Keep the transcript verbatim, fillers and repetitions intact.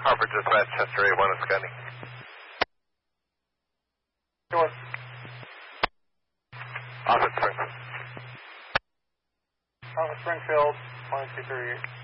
Harvard Dispatch, Chester A one is Scotty. North. Office Springfield. Office Springfield, one two three eight.